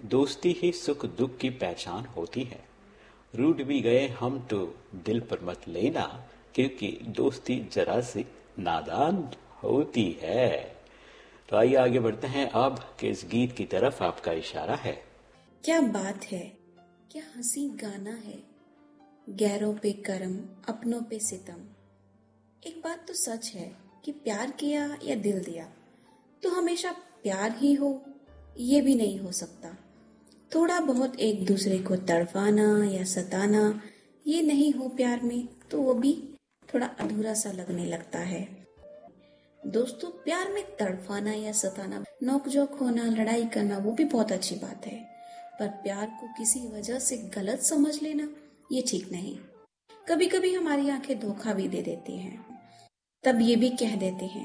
दोस्ती ही सुख दुख की पहचान होती है। रूठ भी गए हम तो दिल पर मत लेना, क्योंकि दोस्ती जरा सी नादान होती है। तो आइए आगे बढ़ते हैं अब कि इस गीत की तरफ आपका इशारा है। क्या बात है, क्या हंसी गाना है, गैरों पे करम अपनों पे सितम। एक बात तो सच है कि प्यार किया या दिल दिया तो हमेशा प्यार ही हो, ये भी नहीं हो सकता। थोड़ा बहुत एक दूसरे को तड़पाना या सताना, ये नहीं हो प्यार में तो वो भी थोड़ा अधूरा सा लगने लगता है। दोस्तों, प्यार में तड़पाना या सताना, नोकझोंक होना, लड़ाई करना, वो भी बहुत अच्छी बात है। पर प्यार को किसी वजह से गलत समझ लेना, ये ठीक नहीं। कभी कभी हमारी आंखें धोखा भी दे देती हैं। तब ये भी कह देते हैं